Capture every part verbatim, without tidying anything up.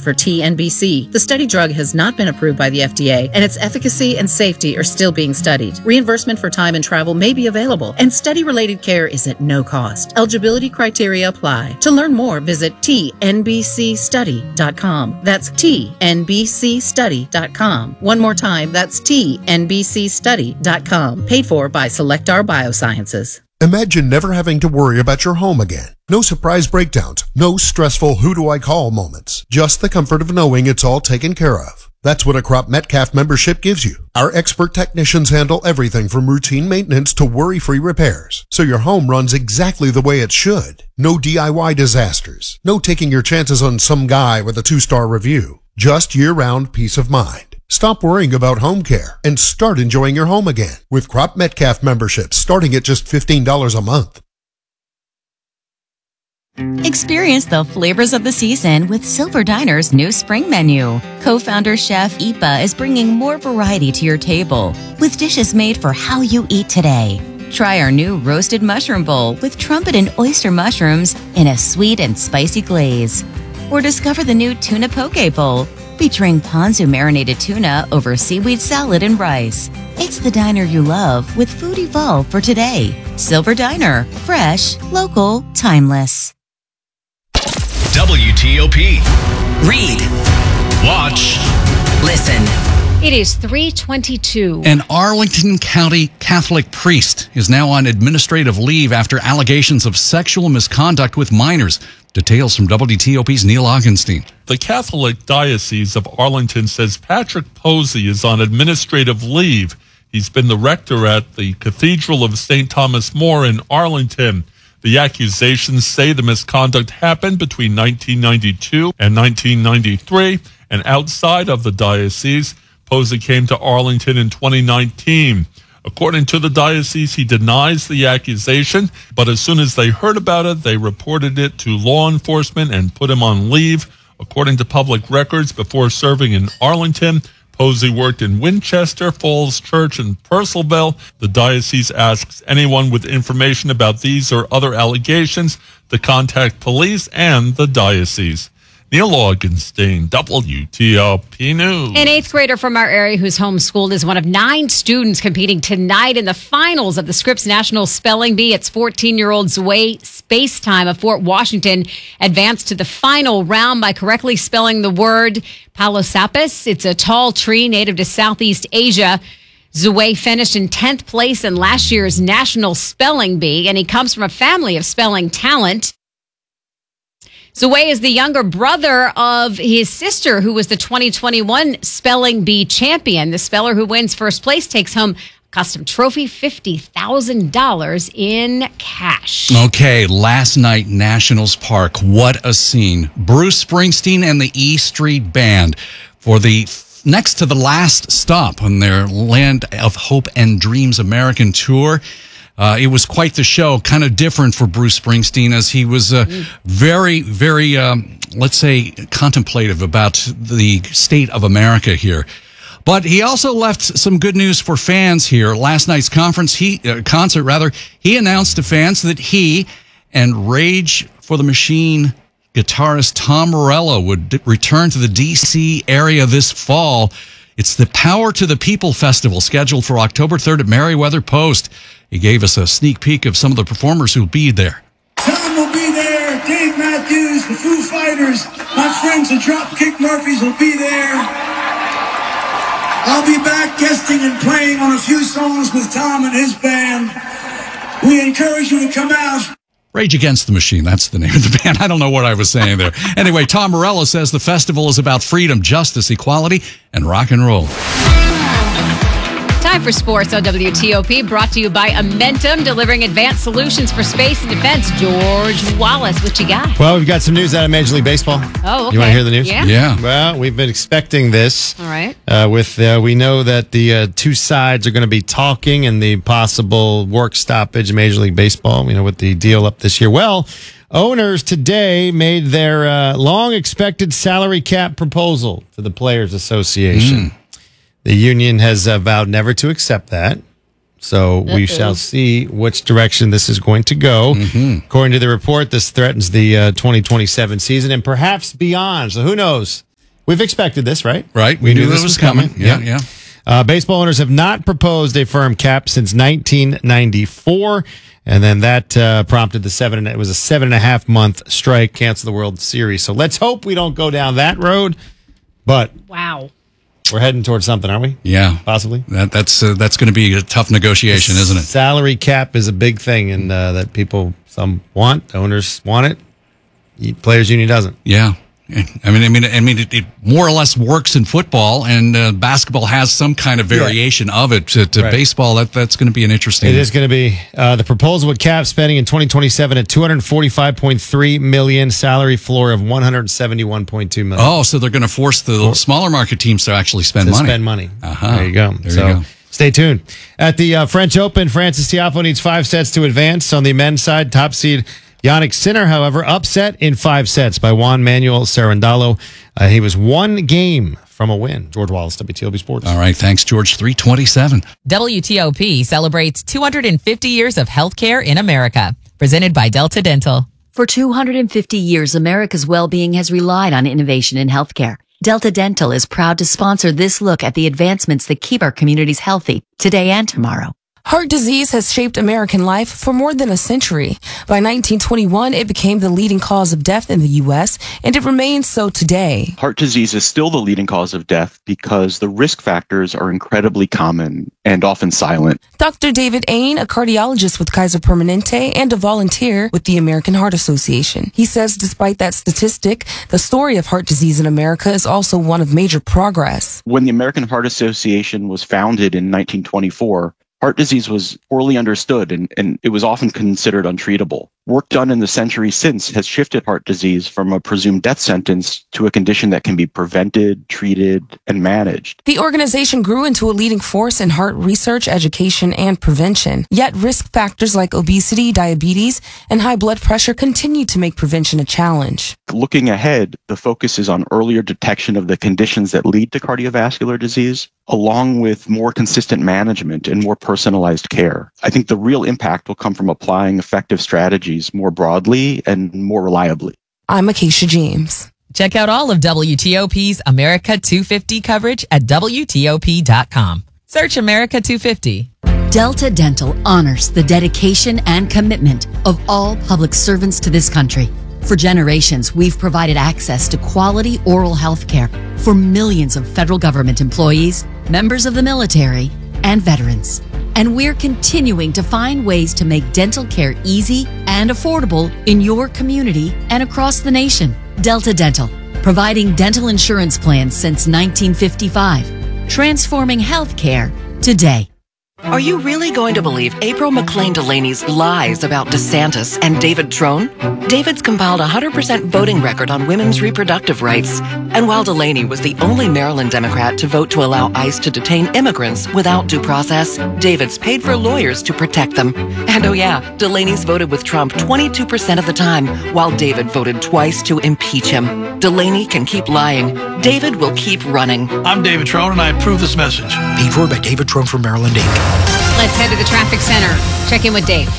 for T N B C. The study drug has not been approved by the F D A, and its efficacy and safety are still being studied. Reimbursement for time and travel may be available, and study-related care is at no cost. Eligibility criteria apply. To learn more, visit T N B C study dot com. That's T N B C study dot com. One more time, that's T N B C study dot com. Paid for by Selectar Biosciences. Imagine never having to worry about your home again. No surprise breakdowns, no stressful who do I call moments. Just the comfort of knowing it's all taken care of. That's what a Crop Metcalf membership gives you. Our expert technicians handle everything from routine maintenance to worry-free repairs, so your home runs exactly the way it should. No D I Y disasters. No taking your chances on some guy with a two-star review. Just year-round peace of mind. Stop worrying about home care and start enjoying your home again with Crop Metcalf memberships starting at just fifteen dollars a month. Experience the flavors of the season with Silver Diner's new spring menu. Co-founder chef Ipa is bringing more variety to your table with dishes made for how you eat today. Try our new roasted mushroom bowl with trumpet and oyster mushrooms in a sweet and spicy glaze. Or discover the new tuna poke bowl featuring ponzu marinated tuna over seaweed salad and rice. It's the diner you love with food evolved for today. Silver Diner, fresh, local, timeless. W T O P. Read. Watch. Listen. It is three twenty-two. An Arlington County Catholic priest is now on administrative leave after allegations of sexual misconduct with minors. Details from W T O P's Neil Augenstein. The Catholic Diocese of Arlington says Patrick Posey is on administrative leave. He's been the rector at the Cathedral of Saint Thomas More in Arlington. The accusations say the misconduct happened between nineteen ninety-two and nineteen ninety-three, and outside of the diocese, Posey came to Arlington in twenty nineteen. According to the diocese, he denies the accusation, but as soon as they heard about it, they reported it to law enforcement and put him on leave. According to public records, before serving in Arlington, Posey worked in Winchester, Falls Church, and Purcellville. The diocese asks anyone with information about these or other allegations to contact police and the diocese. Neil Augenstein, W T O P News. An eighth grader from our area who's homeschooled is one of nine students competing tonight in the finals of the Scripps National Spelling Bee. It's fourteen-year-old Zoe Spacetime of Fort Washington advanced to the final round by correctly spelling the word Palosapis. It's a tall tree native to Southeast Asia. Zoe finished in tenth place in last year's National Spelling Bee, and he comes from a family of spelling talent. Zoe is the younger brother of his sister, who was the twenty twenty-one Spelling Bee champion. The speller who wins first place takes home a custom trophy, fifty thousand dollars in cash. Okay, last night, Nationals Park. What a scene. Bruce Springsteen and the E Street Band for the next to the last stop on their Land of Hope and Dreams American tour. Uh, it was quite the show, kind of different for Bruce Springsteen, as he was uh, very, very, um, let's say, contemplative about the state of America here. But he also left some good news for fans here. Last night's conference, he uh, concert, rather, he announced to fans that he and Rage for the Machine guitarist Tom Morello would d- return to the D C area this fall. It's the Power to the People Festival, scheduled for October third at Merriweather Post. He gave us a sneak peek of some of the performers who'll be there. Tom will be there, Dave Matthews, the Foo Fighters, my friends the Dropkick Murphys will be there. I'll be back guesting and playing on a few songs with Tom and his band. We encourage you to come out. Rage Against the Machine, that's the name of the band. I don't know what I was saying there. Anyway, Tom Morello says the festival is about freedom, justice, equality, and rock and roll. Time for sports on W T O P, brought to you by Amentum, delivering advanced solutions for space and defense. George Wallace, what you got? Well, we've got some news out of Major League Baseball. Oh, okay. You want to hear the news? Yeah. Yeah. Well, we've been expecting this. All right. Uh, with uh, we know that the uh, two sides are going to be talking and the possible work stoppage in Major League Baseball. You know, with the deal up this year. Well, owners today made their uh, long-expected salary cap proposal to the Players Association. Mm. The union has uh, vowed never to accept that. So Uh-oh. we shall see which direction this is going to go. Mm-hmm. According to the report, this threatens the uh, twenty twenty-seven season and perhaps beyond. So who knows? We've expected this, right? Right. We, we knew, knew this was coming. coming. Yeah, yeah. Uh, baseball owners have not proposed a firm cap since nineteen ninety-four, and then that uh, prompted the seven. It was a seven and a half month strike, cancel the World Series. So let's hope we don't go down that road. But wow, we're heading towards something, aren't we? Yeah, possibly. That, that's uh, that's going to be a tough negotiation, isn't it? Salary cap is a big thing, and uh, that people some want, owners want it, players union doesn't. Yeah. I mean, I mean, I mean, it, it more or less works in football, and uh, basketball has some kind of variation yeah. of it. To, to right. baseball, that that's going to be an interesting. It is going to be. Uh, the proposal would cap spending in twenty twenty-seven at two hundred forty-five point three million, salary floor of one hundred seventy-one point two million. Oh, so they're going to force the For, smaller market teams to actually spend to money. Spend money. Uh-huh. There you go. There so, you go. Stay tuned. At the uh, French Open, Francis Tiafoe needs five sets to advance. On the men's side, top seed Yannick Sinner, however, upset in five sets by Juan Manuel Cerundolo. Uh, he was one game from a win. George Wallace, W T O P Sports. All right, thanks, George. three twenty-seven. W T O P celebrates two hundred fifty years of healthcare in America. Presented by Delta Dental. For two hundred fifty years, America's well-being has relied on innovation in healthcare. Delta Dental is proud to sponsor this look at the advancements that keep our communities healthy today and tomorrow. Heart disease has shaped American life for more than a century. By nineteen twenty-one, it became the leading cause of death in the U S, and it remains so today. Heart disease is still the leading cause of death because the risk factors are incredibly common and often silent. Doctor David Ain, a cardiologist with Kaiser Permanente and a volunteer with the American Heart Association. He says despite that statistic, the story of heart disease in America is also one of major progress. When the American Heart Association was founded in nineteen twenty-four, heart disease was poorly understood and, and it was often considered untreatable. Work done in the century since has shifted heart disease from a presumed death sentence to a condition that can be prevented, treated, and managed. The organization grew into a leading force in heart research, education, and prevention. Yet risk factors like obesity, diabetes, and high blood pressure continue to make prevention a challenge. Looking ahead, the focus is on earlier detection of the conditions that lead to cardiovascular disease, along with more consistent management and more personalized care. I think the real impact will come from applying effective strategies more broadly and more reliably. I'm Acacia James. Check out all of W T O P's America two fifty coverage at W T O P dot com. Search America two fifty. Delta Dental honors the dedication and commitment of all public servants to this country. For generations, we've provided access to quality oral health care for millions of federal government employees, members of the military, and veterans. And we're continuing to find ways to make dental care easy and affordable in your community and across the nation. Delta Dental, providing dental insurance plans since nineteen fifty-five, transforming healthcare today. Are you really going to believe April McLean Delaney's lies about DeSantis and David Trone? David's compiled a one hundred percent voting record on women's reproductive rights. And while Delaney was the only Maryland Democrat to vote to allow ICE to detain immigrants without due process, David's paid for lawyers to protect them. And oh yeah, Delaney's voted with Trump twenty-two percent of the time, while David voted twice to impeach him. Delaney can keep lying. David will keep running. I'm David Trone, and I approve this message. Paid for by David Trone for Maryland, Incorporated. Let's head to the traffic center. Check in with Dave.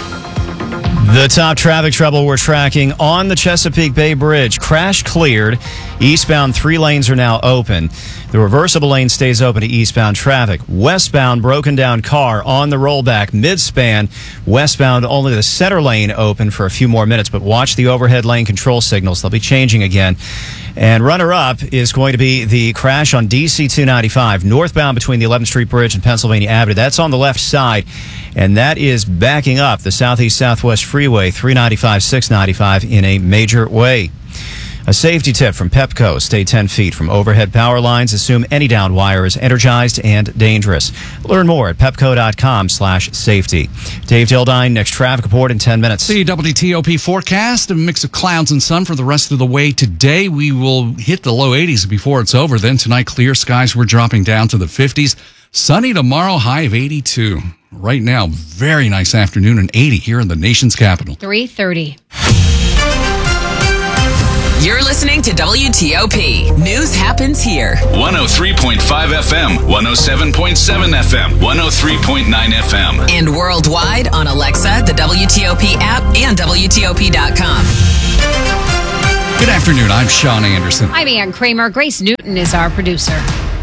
The top traffic trouble we're tracking on the Chesapeake Bay Bridge. Crash cleared. Eastbound, three lanes are now open. The reversible lane stays open to eastbound traffic. Westbound, broken down car on the rollback. Midspan, westbound, only the center lane open for a few more minutes, but watch the overhead lane control signals. They'll be changing again. And runner-up is going to be the crash on D C two ninety-five, northbound between the eleventh Street Bridge and Pennsylvania Avenue. That's on the left side, and that is backing up the Southeast-Southwest Freeway, three ninety-five, six ninety-five in a major way. A safety tip from Pepco. Stay ten feet from overhead power lines. Assume any downed wire is energized and dangerous. Learn more at pepco.com slash safety. Dave Dildine, next traffic report in ten minutes. The W T O P forecast, a mix of clouds and sun for the rest of the way today. We will hit the low eighties before it's over. Then tonight, clear skies. We're dropping down to the fifties. Sunny tomorrow, high of eighty-two. Right now, very nice afternoon and eighty here in the nation's capital. three thirty. You're listening to W T O P. News happens here. one oh three point five F M, one oh seven point seven F M, one oh three point nine F M. And worldwide on Alexa, the W T O P app, and W T O P dot com. Good afternoon. I'm Sean Anderson. I'm Ann Kramer. Grace Newton is our producer.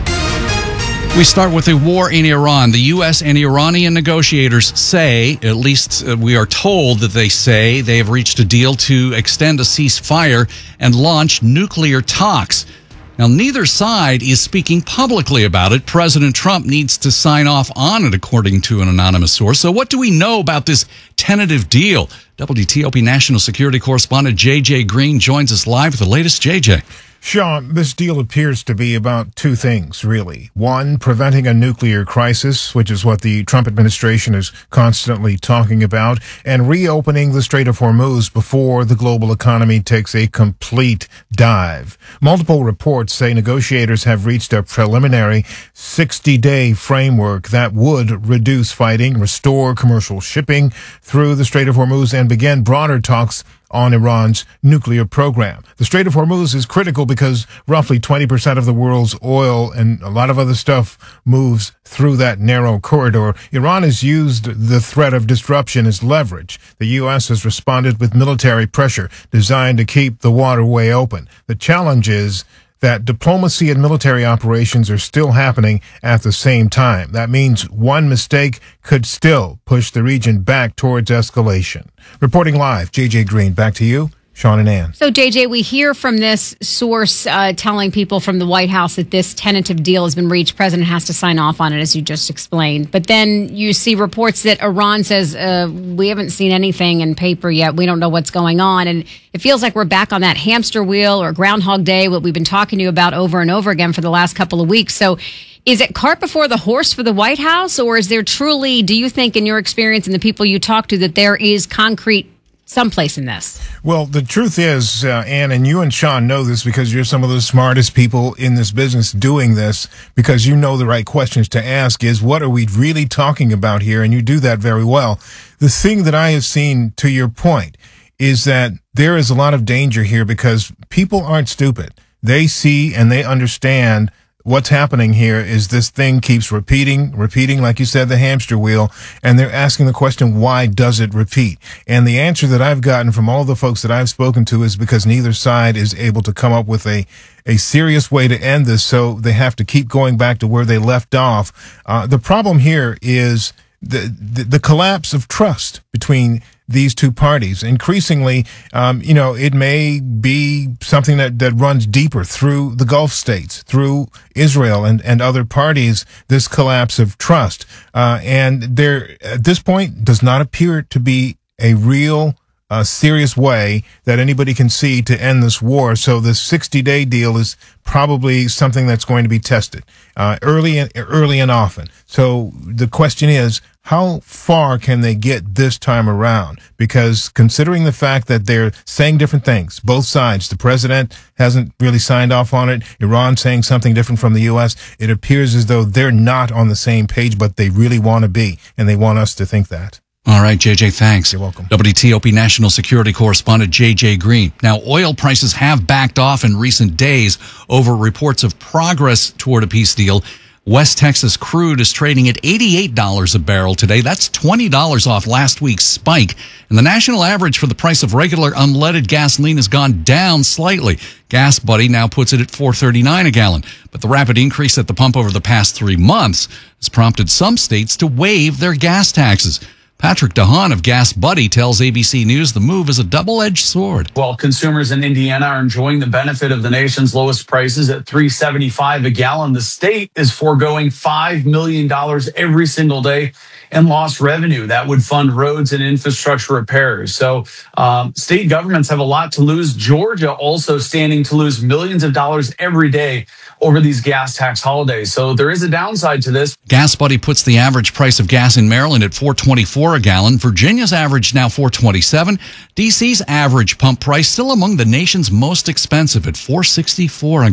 We start with the war in Iran. The U S and Iranian negotiators say, at least uh, we are told that they say, they have reached a deal to extend a ceasefire and launch nuclear talks. Now, neither side is speaking publicly about it. President Trump needs to sign off on it, according to an anonymous source. So what do we know about this tentative deal? W T O P national security correspondent J J Green joins us live with the latest. J J. Sean, this deal appears to be about two things, really. One, preventing a nuclear crisis, which is what the Trump administration is constantly talking about, and reopening the Strait of Hormuz before the global economy takes a complete dive. Multiple reports say negotiators have reached a preliminary sixty-day framework that would reduce fighting, restore commercial shipping through the Strait of Hormuz, and begin broader talks on Iran's nuclear program. The Strait of Hormuz is critical because roughly twenty percent of the world's oil and a lot of other stuff moves through that narrow corridor. Iran has used the threat of disruption as leverage. The U S has responded with military pressure designed to keep the waterway open. The challenge is that diplomacy and military operations are still happening at the same time. That means one mistake could still push the region back towards escalation. Reporting live, J J Green, back to you. Sean and Ann. So, J J, we hear from this source uh, telling people from the White House that this tentative deal has been reached. President has to sign off on it, as you just explained. But then you see reports that Iran says, uh, we haven't seen anything in paper yet. We don't know what's going on. And it feels like we're back on that hamster wheel or Groundhog Day, what we've been talking to you about over and over again for the last couple of weeks. So is it cart before the horse for the White House? Or is there truly, do you think, in your experience and the people you talk to, that there is concrete someplace in this? Well, the truth is, uh, Ann, and you and Sean know this because you're some of the smartest people in this business doing this, because you know the right questions to ask is, what are we really talking about here? And you do that very well. The thing that I have seen, to your point, is that there is a lot of danger here because people aren't stupid. They see and they understand what's happening here is this thing keeps repeating, repeating, like you said, the hamster wheel, and they're asking the question, why does it repeat? And the answer that I've gotten from all the folks that I've spoken to is because neither side is able to come up with a a serious way to end this, so they have to keep going back to where they left off. Uh, the problem here is the, the, the collapse of trust between these two parties. Increasingly, um, you know, it may be something that, that runs deeper through the Gulf states, through Israel and, and other parties, this collapse of trust. Uh, and there, at this point, does not appear to be a real a serious way that anybody can see to end this war. So the sixty-day deal is probably something that's going to be tested uh, early and early and often. So the question is, how far can they get this time around? Because considering the fact that they're saying different things, both sides, the president hasn't really signed off on it, Iran saying something different from the U S, it appears as though they're not on the same page, but they really want to be, and they want us to think that. All right, J J, thanks. You're welcome. W T O P national security correspondent J J Green. Now, oil prices have backed off in recent days over reports of progress toward a peace deal. West Texas crude is trading at eighty-eight dollars a barrel today. That's twenty dollars off last week's spike. And the national average for the price of regular unleaded gasoline has gone down slightly. Gas Buddy now puts it at four thirty-nine a gallon. But the rapid increase at the pump over the past three months has prompted some states to waive their gas taxes. Patrick DeHaan of Gas Buddy tells A B C News the move is a double-edged sword. While consumers in Indiana are enjoying the benefit of the nation's lowest prices at three seventy-five a gallon, the state is foregoing five million dollars every single day in lost revenue that would fund roads and infrastructure repairs. So um, state governments have a lot to lose. Georgia also standing to lose millions of dollars every day over these gas tax holidays. So there is a downside to this. Gas Buddy puts the average price of gas in Maryland at four twenty-four a gallon. Virginia's average now four twenty-seven. D C's average pump price still among the nation's most expensive at four sixty-four a gallon.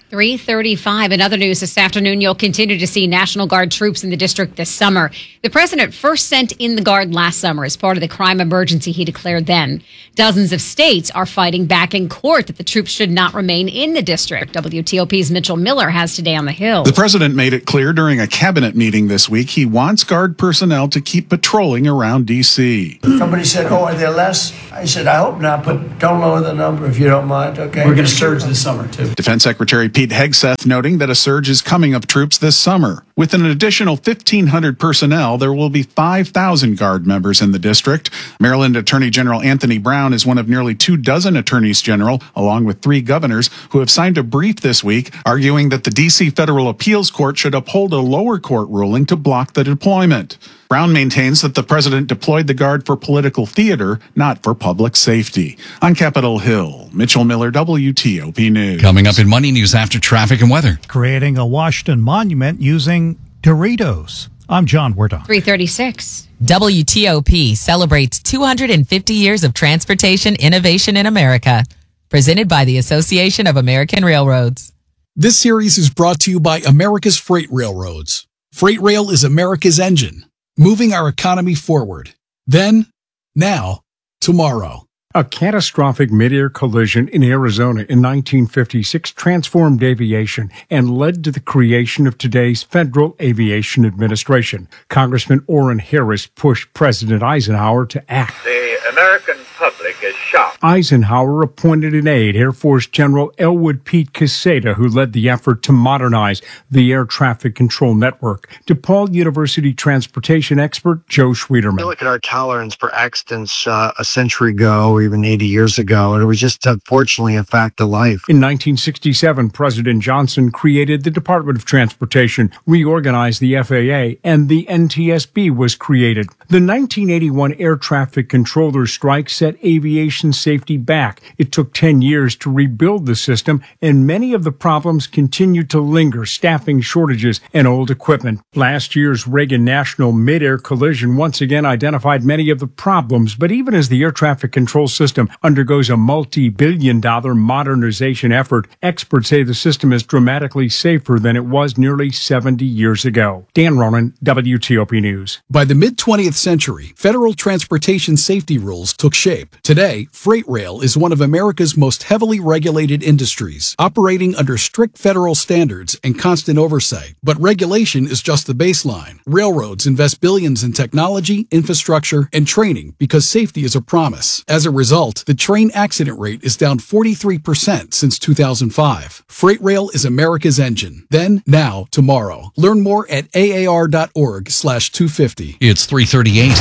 three thirty-five. In other news this afternoon, you'll continue to see National Guard troops in the district this summer. The president first sent in the Guard last summer as part of the crime emergency he declared then. Dozens of states are fighting back in court that the troops should not remain in the district. W T O P's Mitchell Miller has today on the Hill. The president made it clear during a cabinet meeting this week he wants Guard personnel to keep patrolling around D C. Somebody said, oh, are there less? I said, I hope not, but don't lower the number if you don't mind, okay? We're going to surge this summer, too. Defense Secretary Pete Hegseth noting that a surge is coming of troops this summer. With an additional fifteen hundred personnel, there will be five thousand Guard members in the district. Maryland Attorney General Anthony Brown is one of nearly two dozen attorneys general, along with three governors, who have signed a brief this week arguing that the D C Federal Appeals Court should uphold a lower court ruling to block the deployment. Brown maintains that the president deployed the Guard for political theater, not for public safety. On Capitol Hill, Mitchell Miller, W T O P News. Coming up in Money News after traffic and weather. Creating a Washington monument using Doritos. I'm John Werda. three thirty-six. W T O P celebrates two hundred fifty years of transportation innovation in America. Presented by the Association of American Railroads. This series is brought to you by America's Freight Railroads. Freight Rail is America's engine, moving our economy forward. Then, now, tomorrow. A catastrophic mid-air collision in Arizona in nineteen fifty-six transformed aviation and led to the creation of today's Federal Aviation Administration. Congressman Orrin Harris pushed President Eisenhower to act. The American public is shocked. Eisenhower appointed an aide, Air Force General Elwood Pete Quesada, who led the effort to modernize the air traffic control network. DePaul University transportation expert Joe Schwederman. You look at our tolerance for accidents uh, a century ago, even eighty years ago, and it was just unfortunately a fact of life. In nineteen sixty-seven, President Johnson created the Department of Transportation, reorganized the F A A, and the N T S B was created. The nineteen eighty-one air traffic controller strike set aviation safety back. It took ten years to rebuild the system, and many of the problems continue to linger: staffing shortages and old equipment. Last year's Reagan National mid-air collision once again identified many of the problems, but even as the air traffic control system undergoes a multi-billion dollar modernization effort, experts say the system is dramatically safer than it was nearly seventy years ago. Dan Ronan, W T O P News. By the mid-twentieth century, federal transportation safety rules took shape. Today, freight rail is one of America's most heavily regulated industries, operating under strict federal standards and constant oversight. But regulation is just the baseline. Railroads invest billions in technology, infrastructure, and training because safety is a promise. As a result, the train accident rate is down forty-three percent since two thousand five. Freight rail is America's engine. Then, now, tomorrow. Learn more at A A R dot org slash two fifty. It's three thirty-eight.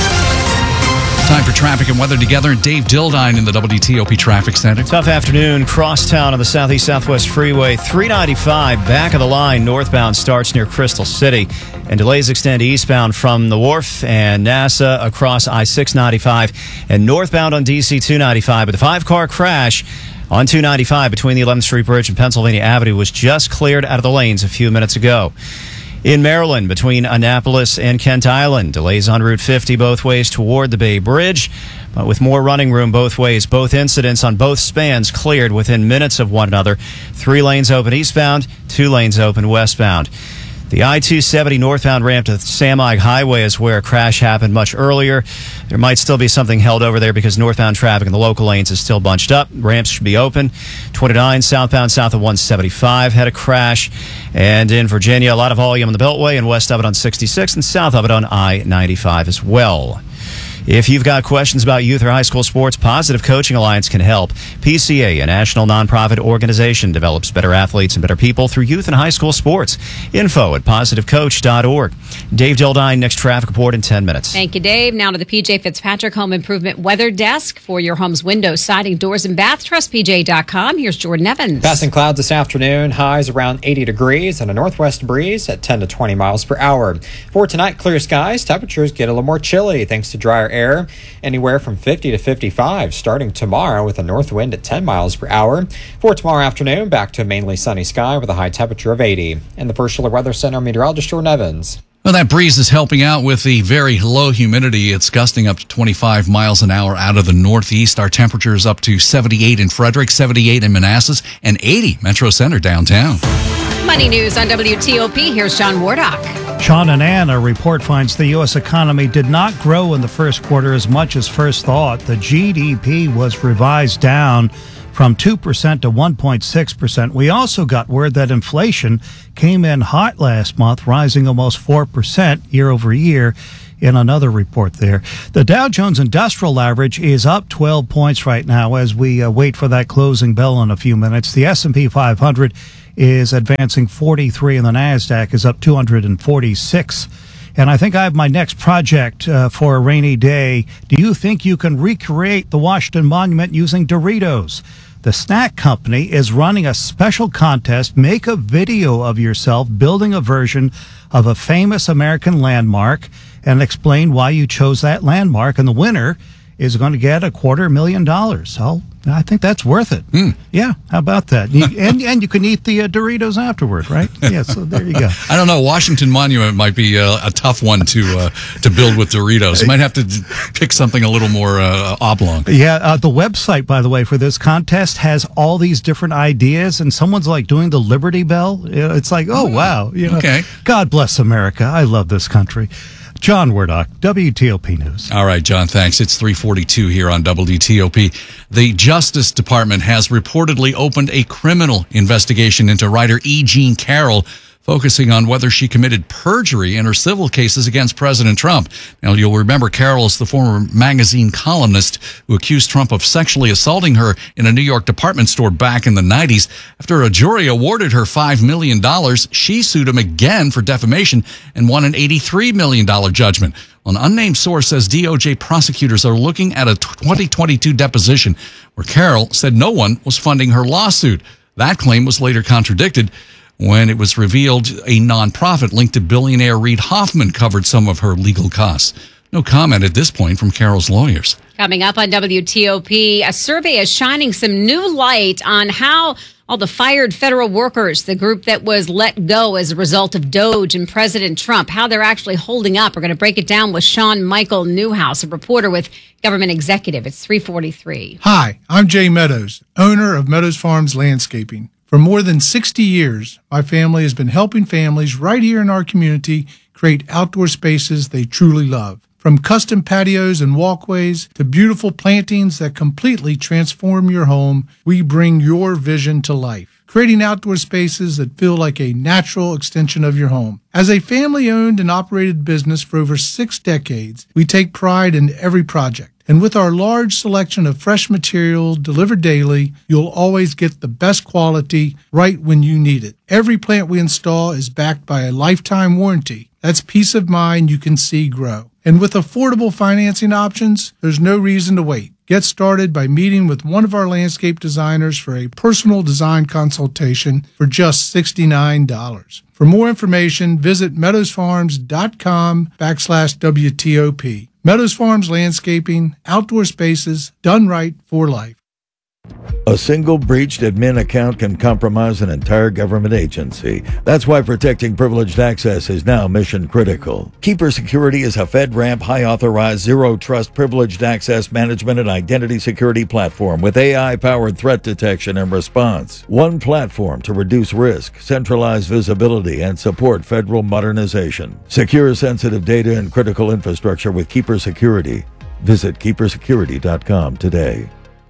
Time for traffic and weather together. Dave Dildine in the W T O P Traffic Center. Tough afternoon. Crosstown on the Southeast Southwest Freeway. three ninety-five, back of the line, northbound starts near Crystal City. And delays extend eastbound from the Wharf and NASA across I six ninety-five and northbound on D C two ninety-five. But the five-car crash on two ninety-five between the eleventh Street Bridge and Pennsylvania Avenue was just cleared out of the lanes a few minutes ago. In Maryland, between Annapolis and Kent Island, delays on Route fifty both ways toward the Bay Bridge, but with more running room both ways. Both incidents on both spans cleared within minutes of one another. Three lanes open eastbound, two lanes open westbound. The I two seventy northbound ramp to Samig Highway is where a crash happened much earlier. There might still be something held over there because northbound traffic in the local lanes is still bunched up. Ramps should be open. twenty-nine southbound south of one seventy-five had a crash. And in Virginia, a lot of volume on the Beltway and west of it on sixty-six and south of it on I ninety-five as well. If you've got questions about youth or high school sports, Positive Coaching Alliance can help. P C A, a national nonprofit organization, develops better athletes and better people through youth and high school sports. Info at positive coach dot org. Dave Dildine, next traffic report in ten minutes. Thank you, Dave. Now to the P J Fitzpatrick Home Improvement Weather Desk for your home's windows, siding, doors, and bath. Trust P J dot com. Here's Jordan Evans. Passing clouds this afternoon, highs around eighty degrees and a northwest breeze at ten to twenty miles per hour. For tonight, clear skies. Temperatures get a little more chilly thanks to drier air. Anywhere from fifty to fifty-five starting tomorrow with a north wind at ten miles per hour. For tomorrow afternoon, back to a mainly sunny sky with a high temperature of eighty. In the First Solar Weather Center, meteorologist Jordan Evans. Well, that breeze is helping out with the very low humidity. It's gusting up to twenty-five miles an hour out of the northeast. Our temperature is up to seventy-eight in Frederick, seventy-eight in Manassas, and eighty Metro Center downtown. Money news on W T O P. Here's John Wardock. Sean and Ann, a report finds the U S economy did not grow in the first quarter as much as first thought. The G D P was revised down from two percent to one point six percent. We also got word that inflation came in hot last month, rising almost four percent year over year in another report there. The Dow Jones Industrial Average is up twelve points right now as we uh, wait for that closing bell in a few minutes. The S and P five hundred is advancing forty-three, and the NASDAQ is up two hundred forty-six. And I think I have my next project uh, for a rainy day. Do you think you can recreate the Washington Monument using Doritos? The snack company is running a special contest. Make a video of yourself building a version of a famous American landmark and explain why you chose that landmark. And the winner is going to get a quarter million dollars. So I think that's worth it. Mm. Yeah, how about that? You, and and you can eat the uh, Doritos afterward, right? Yeah, so there you go. I don't know. Washington Monument might be uh, a tough one to uh, to build with Doritos. Might have to d- pick something a little more uh, oblong. Yeah, uh, the website, by the way, for this contest has all these different ideas, and someone's like doing the Liberty Bell. It's like, oh, wow. You know, okay. God bless America. I love this country. John Wardock, W T O P News. All right, John, thanks. It's three forty-two here on W T O P. The Justice Department has reportedly opened a criminal investigation into writer E. Jean Carroll, focusing on whether she committed perjury in her civil cases against President Trump. Now, you'll remember Carroll is the former magazine columnist who accused Trump of sexually assaulting her in a New York department store back in the nineties. After a jury awarded her five million dollars, she sued him again for defamation and won an eighty-three million dollars judgment. An unnamed source says D O J prosecutors are looking at a twenty twenty-two deposition where Carroll said no one was funding her lawsuit. That claim was later contradicted when it was revealed a nonprofit linked to billionaire Reid Hoffman covered some of her legal costs. No comment at this point from Carroll's lawyers. Coming up on W T O P, a survey is shining some new light on how all the fired federal workers, the group that was let go as a result of Doge and President Trump, how they're actually holding up. We're going to break it down with Sean Michael Newhouse, a reporter with Government Executive. It's three forty-three. Hi, I'm Jay Meadows, owner of Meadows Farms Landscaping. For more than sixty years, my family has been helping families right here in our community create outdoor spaces they truly love. From custom patios and walkways to beautiful plantings that completely transform your home, we bring your vision to life, creating outdoor spaces that feel like a natural extension of your home. As a family-owned and operated business for over six decades, we take pride in every project. And with our large selection of fresh material delivered daily, you'll always get the best quality right when you need it. Every plant we install is backed by a lifetime warranty. That's peace of mind you can see grow. And with affordable financing options, there's no reason to wait. Get started by meeting with one of our landscape designers for a personal design consultation for just sixty-nine dollars. For more information, visit meadowsfarms.com backslash WTOP. Meadows Farms Landscaping, outdoor spaces, done right for life. A single breached admin account can compromise an entire government agency. That's why protecting privileged access is now mission critical. Keeper Security is a FedRAMP high-authorized, zero-trust privileged access management and identity security platform with A I-powered threat detection and response. One platform to reduce risk, centralize visibility, and support federal modernization. Secure sensitive data and critical infrastructure with Keeper Security. Visit keeper security dot com today.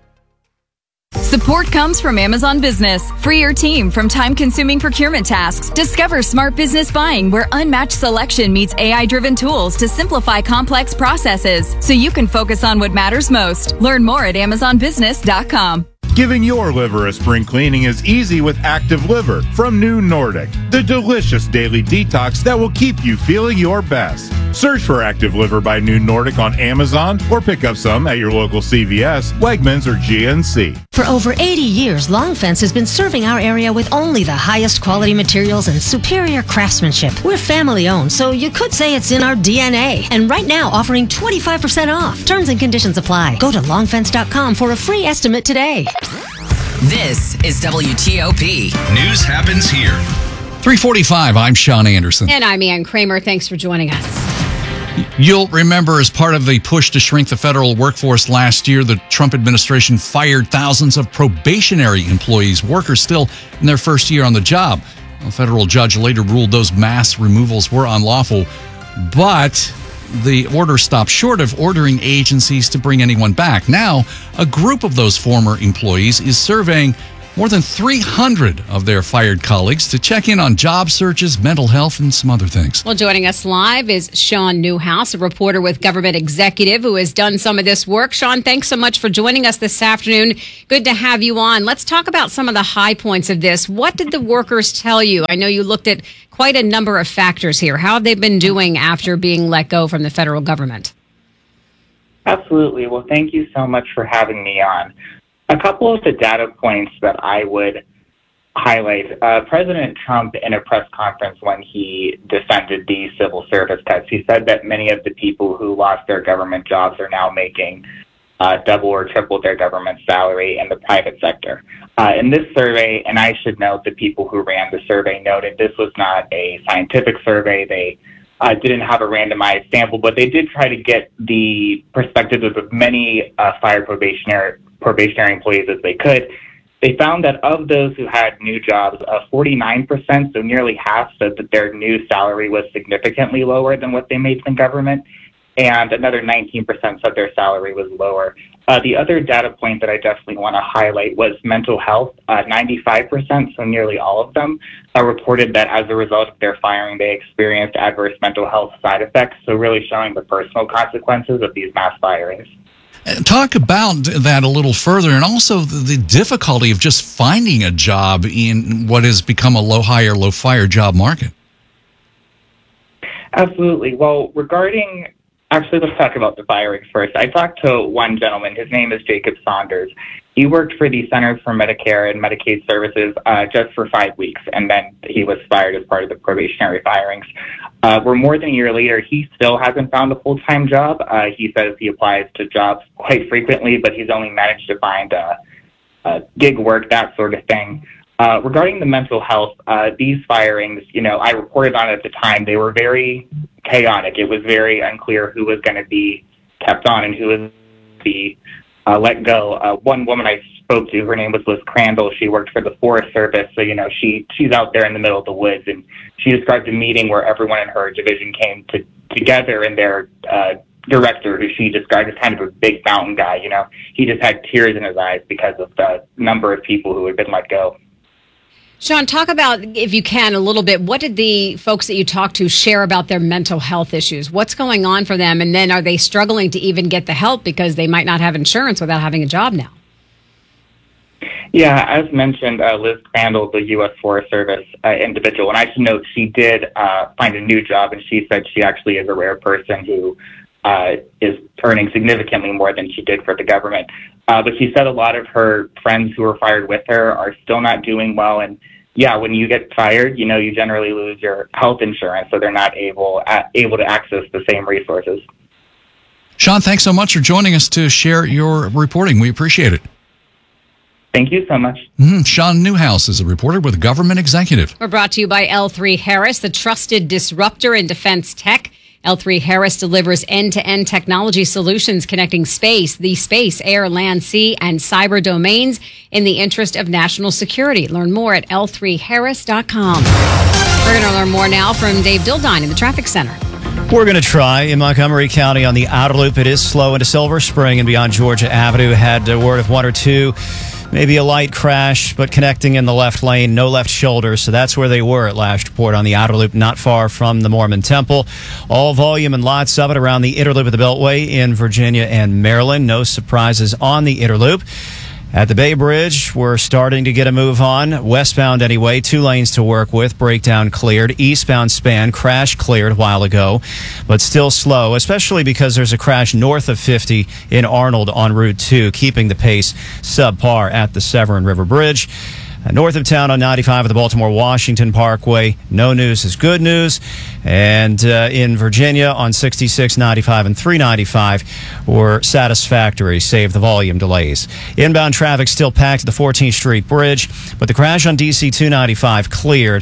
Support comes from Amazon Business. Free your team from time-consuming procurement tasks. Discover smart business buying where unmatched selection meets A I-driven tools to simplify complex processes so you can focus on what matters most. Learn more at amazon business dot com. Giving your liver a spring cleaning is easy with Active Liver from New Nordic, the delicious daily detox that will keep you feeling your best. Search for Active Liver by New Nordic on Amazon or pick up some at your local C V S, Wegmans, or G N C. For over eighty years, Long Fence has been serving our area with only the highest quality materials and superior craftsmanship. We're family owned, so you could say it's in our D N A. And right now, offering twenty-five percent off. Terms and conditions apply. Go to long fence dot com for a free estimate today. This is W T O P. News happens here. three forty-five, I'm Sean Anderson. And I'm Ann Kramer. Thanks for joining us. You'll remember, as part of the push to shrink the federal workforce last year, the Trump administration fired thousands of probationary employees, workers still in their first year on the job. A federal judge later ruled those mass removals were unlawful, but the order stopped short of ordering agencies to bring anyone back. Now, a group of those former employees is surveying more than three hundred of their fired colleagues to check in on job searches, mental health, and some other things. Well, joining us live is Sean Newhouse, a reporter with Government Executive who has done some of this work. Sean, thanks so much for joining us this afternoon. Good to have you on. Let's talk about some of the high points of this. What did the workers tell you? I know you looked at quite a number of factors here. How have they been doing after being let go from the federal government? Absolutely. Well, thank you so much for having me on. A couple of the data points that I would highlight. Uh, President Trump, in a press conference when he defended the civil service cuts, he said that many of the people who lost their government jobs are now making uh, double or triple their government salary in the private sector. Uh, in this survey, and I should note the people who ran the survey noted this was not a scientific survey. They uh, didn't have a randomized sample, but they did try to get the perspectives of as many uh, fired probationary probationary employees as they could. They found that of those who had new jobs, uh, forty-nine percent, so nearly half, said that their new salary was significantly lower than what they made in government, and another nineteen percent said their salary was lower. Uh, the other data point that I definitely want to highlight was mental health. Uh, ninety-five percent, so nearly all of them, uh, reported that as a result of their firing, they experienced adverse mental health side effects, so really showing the personal consequences of these mass firings. Talk about that a little further, and also the, the difficulty of just finding a job in what has become a low hire, low fire job market. Absolutely. Well, regarding, actually, let's talk about the firings first. I talked to one gentleman. His name is Jacob Saunders. He worked for the Centers for Medicare and Medicaid Services uh, just for five weeks, and then he was fired as part of the probationary firings. Uh, we're more than a year later. He still hasn't found a full-time job. Uh, he says he applies to jobs quite frequently, but he's only managed to find uh, uh, gig work, that sort of thing. Uh, regarding the mental health, uh, these firings, you know, I reported on it at the time. They were very chaotic. It was very unclear who was going to be kept on and who was going to be uh, let go. Uh, one woman I spoke to, her name was Liz Crandall. She worked for the Forest Service, so, you know, she she's out there in the middle of the woods, and she described a meeting where everyone in her division came to, together, and their uh, director, who she described as kind of a big mountain guy, you know, he just had tears in his eyes because of the number of people who had been let go. Sean, talk about, if you can, a little bit, what did the folks that you talked to share about their mental health issues? What's going on for them? And then are they struggling to even get the help because they might not have insurance without having a job now? Yeah, as mentioned, uh, Liz Crandall, the U S Forest Service uh, individual, and I should note she did uh, find a new job, and she said she actually is a rare person who uh, is earning significantly more than she did for the government. Uh, but she said a lot of her friends who were fired with her are still not doing well. And yeah, when you get fired, you know, you generally lose your health insurance, so they're not able uh, able to access the same resources. Sean, thanks so much for joining us to share your reporting. We appreciate it. Thank you so much. Mm-hmm. Sean Newhouse is a reporter with Government Executive. We're brought to you by L three Harris, the trusted disruptor in defense tech. L three Harris delivers end-to-end technology solutions connecting space, the space, air, land, sea, and cyber domains in the interest of national security. Learn more at L three harris dot com. We're going to learn more now from Dave Dildine in the traffic center. We're going to try in Montgomery County on the outer loop. It is slow into Silver Spring and beyond Georgia Avenue. Had a word of one or two. Maybe a light crash, but connecting in the left lane, no left shoulder. So that's where they were at last report on the outer loop, not far from the Mormon Temple. All volume and lots of it around the inner loop of the Beltway in Virginia and Maryland. No surprises on the inner loop. At the Bay Bridge, we're starting to get a move on. Westbound anyway, two lanes to work with. Breakdown cleared. Eastbound span, crash cleared a while ago, but still slow, especially because there's a crash north of fifty in Arnold on Route two, keeping the pace subpar at the Severn River Bridge. North of town on ninety-five of the Baltimore-Washington Parkway, no news is good news. And uh, in Virginia on sixty-six, ninety-five, and three ninety-five were satisfactory, save the volume delays. Inbound traffic still packed at the fourteenth Street Bridge, but the crash on D C two ninety-five cleared.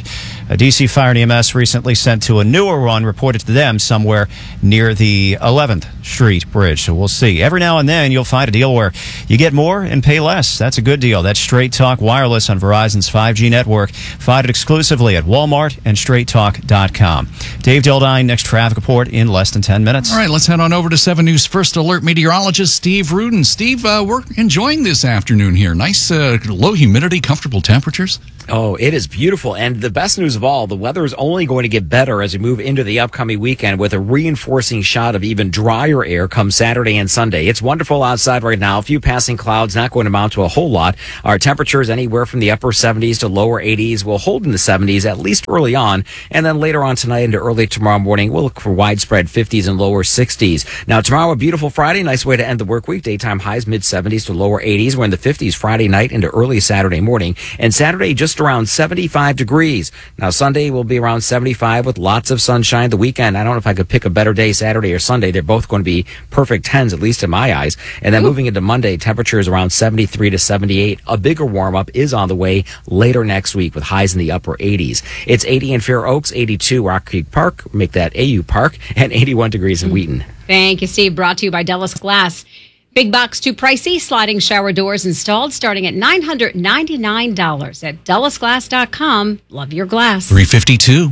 A D C Fire and E M S recently sent to a newer one reported to them somewhere near the eleventh Street Bridge. So we'll see. Every now and then you'll find a deal where you get more and pay less. That's a good deal. That's Straight Talk Wireless on Verizon's five G network. Find it exclusively at Walmart and straight talk dot com. Dave Dildine, next traffic report in less than ten minutes. All right, let's head on over to seven News First Alert meteorologist Steve Rudin. Steve, uh, we're enjoying this afternoon here. Nice uh, low humidity, comfortable temperatures. Oh, it is beautiful. And the best news of all, the weather is only going to get better as we move into the upcoming weekend with a reinforcing shot of even drier air come Saturday and Sunday. It's wonderful outside right now. A few passing clouds, not going to amount to a whole lot. Our temperatures anywhere from the upper seventies to lower eighties will hold in the seventies, at least early on. And then later on tonight into early tomorrow morning, we'll look for widespread fifties and lower sixties. Now, tomorrow, a beautiful Friday. Nice way to end the work week. Daytime highs mid seventies to lower eighties. We're in the fifties Friday night into early Saturday morning. And Saturday, just around seventy-five degrees. Now, Sunday will be around seventy-five with lots of sunshine. The weekend, I don't know if I could pick a better day, Saturday or Sunday. They're both going to be perfect tens, at least in my eyes. And then moving into Monday, temperatures around seventy-three to seventy-eight. A bigger warm-up is on the way later next week with highs in the upper eighties. It's eighty in Fair Oaks, eighty-two Rock Creek Park, make that A U Park, and eighty-one degrees in Wheaton. Thank you, Steve. Brought to you by Dellis Glass. Big box too pricey. Sliding shower doors installed starting at nine hundred ninety-nine dollars at Dellis Glass dot com. Love your glass. three fifty-two.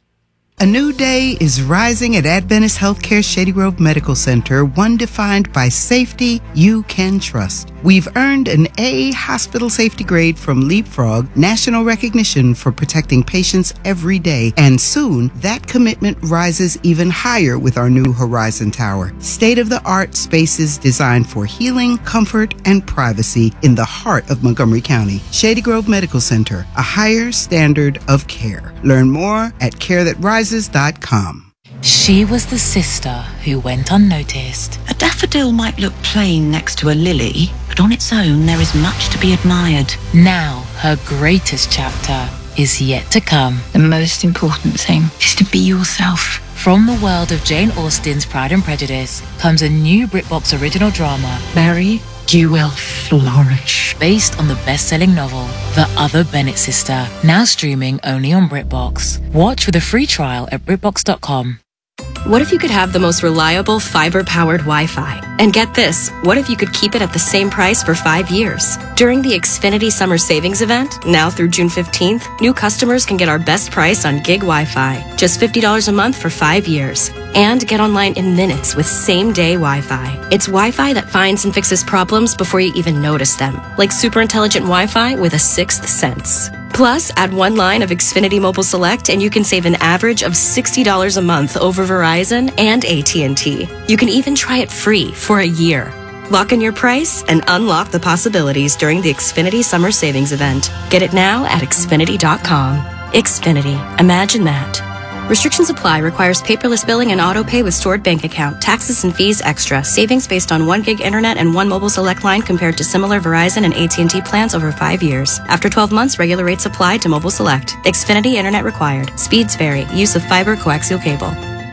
A new day is rising at Adventist Healthcare Shady Grove Medical Center, one defined by safety you can trust. We've earned an A hospital safety grade from Leapfrog, national recognition for protecting patients every day, and soon that commitment rises even higher with our new Horizon Tower. State-of-the-art spaces designed for healing, comfort, and privacy in the heart of Montgomery County. Shady Grove Medical Center, a higher standard of care. Learn more at care that rises dot com. She was the sister who went unnoticed. A daffodil might look plain next to a lily, but on its own there is much to be admired. Now her greatest chapter is yet to come. The most important thing is to be yourself. From the world of Jane Austen's Pride and Prejudice comes a new BritBox original drama, Mary, you will flourish. Based on the best-selling novel, The Other Bennett Sister, now streaming only on BritBox. Watch with a free trial at BritBox dot com. What if you could have the most reliable fiber-powered Wi-Fi? And get this, what if you could keep it at the same price for five years? During the Xfinity Summer Savings Event, now through June fifteenth, new customers can get our best price on gig Wi-Fi. Just fifty dollars a month for five years. And get online in minutes with same-day Wi-Fi. It's Wi-Fi that finds and fixes problems before you even notice them. Like super intelligent Wi-Fi with a sixth sense. Plus, add one line of Xfinity Mobile Select and you can save an average of sixty dollars a month over Verizon and A T and T. You can even try it free for a year. Lock in your price and unlock the possibilities during the Xfinity Summer Savings Event. Get it now at Xfinity dot com. Xfinity. Imagine that. Restrictions apply. Requires paperless billing and auto pay with stored bank account. Taxes and fees extra. Savings based on one gig internet and one mobile select line compared to similar Verizon and A T and T plans over five years. After twelve months, regular rates apply to mobile select. Xfinity internet required. Speeds vary. Use of fiber coaxial cable.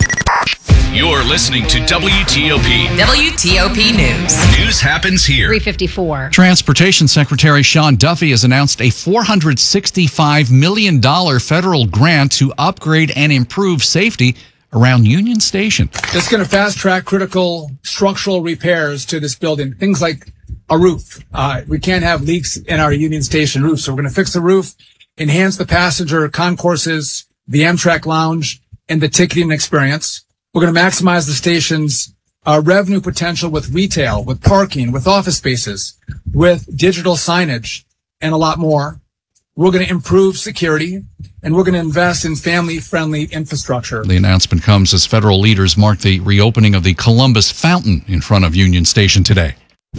You're listening to W T O P. W T O P News. News happens here. three fifty-four. Transportation Secretary Sean Duffy has announced a four hundred sixty-five million dollars federal grant to upgrade and improve safety around Union Station. It's going to fast track critical structural repairs to this building. Things like a roof. Uh, we can't have leaks in our Union Station roof. So we're going to fix the roof, enhance the passenger concourses, the Amtrak lounge, and the ticketing experience. We're going to maximize the station's uh, revenue potential with retail, with parking, with office spaces, with digital signage, and a lot more. We're going to improve security, and we're going to invest in family-friendly infrastructure. The announcement comes as federal leaders mark the reopening of the Columbus Fountain in front of Union Station today.